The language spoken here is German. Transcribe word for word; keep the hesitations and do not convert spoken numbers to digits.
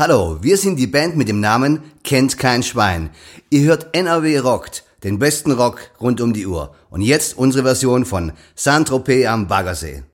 Hallo, wir sind die Band mit dem Namen Kennt kein Schwein. Ihr hört N R W rockt, den besten Rock rund um die Uhr. Und jetzt unsere Version von Saint-Tropez am Baggersee.